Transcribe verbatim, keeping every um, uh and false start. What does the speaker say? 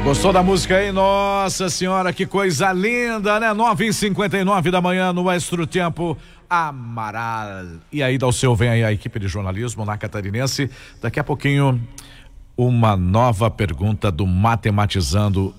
Gostou da música aí? Nossa senhora, que coisa linda, né? nove e cinquenta e nove da manhã no Extra Tempo, Amaral. E aí, Dalceu, vem aí a equipe de jornalismo na Catarinense. Daqui a pouquinho, uma nova pergunta do Matematizando